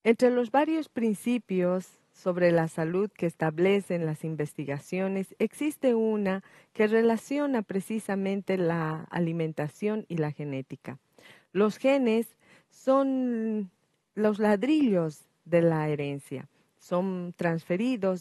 Entre los varios principios sobre la salud que establecen las investigaciones, existe una que relaciona precisamente la alimentación y la genética. Los genes son los ladrillos de la herencia. Son transferidos